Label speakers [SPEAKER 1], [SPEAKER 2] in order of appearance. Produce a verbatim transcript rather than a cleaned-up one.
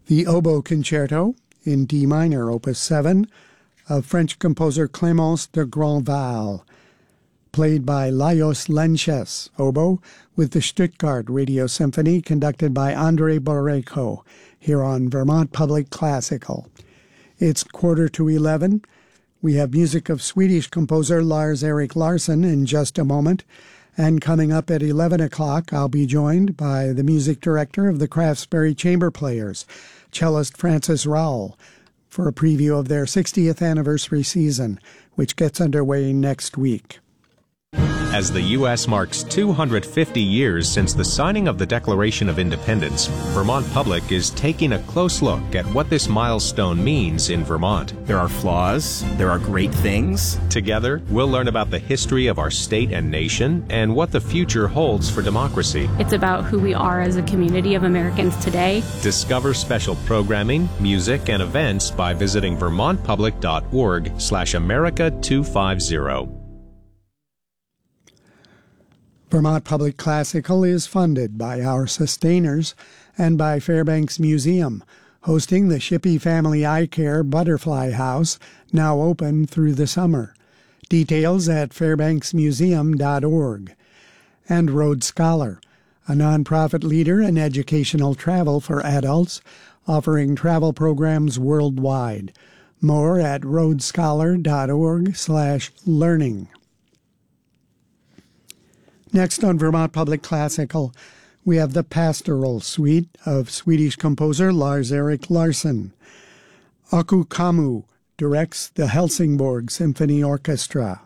[SPEAKER 1] The Oboe Concerto in D minor, Opus seven, of French composer Clémence de Grandval, played by Lajos Lenches, oboe, with the Stuttgart Radio Symphony, conducted by André Borreco, here on Vermont Public Classical. It's quarter to eleven. We have music of Swedish composer Lars-Erik Larsson in just a moment. And coming up at eleven o'clock, I'll be joined by the music director of the Craftsbury Chamber Players, cellist Francis Rowell, for a preview of their sixtieth anniversary season, which gets underway next week.
[SPEAKER 2] As the U S marks two hundred fifty years since the signing of the Declaration of Independence, Vermont Public is taking a close look at what this milestone means in Vermont.
[SPEAKER 3] There are flaws, there are great things.
[SPEAKER 2] Together, we'll learn about the history of our state and nation and what the future holds for democracy.
[SPEAKER 4] It's about who we are as a community of Americans today.
[SPEAKER 2] Discover special programming, music, and events by visiting vermontpublic.org slash America 250.
[SPEAKER 1] Vermont Public Classical is funded by our sustainers and by Fairbanks Museum, hosting the Shippey Family Eye Care Butterfly House, now open through the summer. Details at fairbanks museum dot org. And Rhodes Scholar, a nonprofit leader in educational travel for adults, offering travel programs worldwide. More at rhodes scholar dot org slash learning. Next on Vermont Public Classical, we have the Pastoral Suite of Swedish composer Lars-Erik Larsson. Aku Kammu directs the Helsingborg Symphony Orchestra.